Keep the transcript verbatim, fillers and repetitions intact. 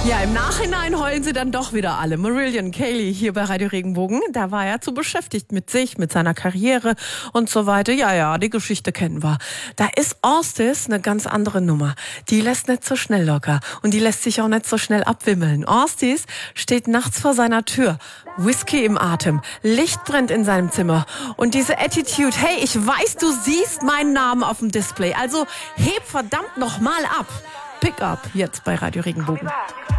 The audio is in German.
Ja, im Nachhinein heulen sie dann doch wieder alle. Marillion Kaylee hier bei Radio Regenbogen, da war er zu beschäftigt mit sich, mit seiner Karriere und so weiter. Ja, ja, die Geschichte kennen wir. Da ist Orstis eine ganz andere Nummer. Die lässt nicht so schnell locker und die lässt sich auch nicht so schnell abwimmeln. Orstis steht nachts vor seiner Tür, Whisky im Atem, Licht brennt in seinem Zimmer und diese Attitude, hey, ich weiß, du siehst meinen Namen auf dem Display, also heb verdammt noch mal ab. Pick up jetzt bei Radio Regenbogen.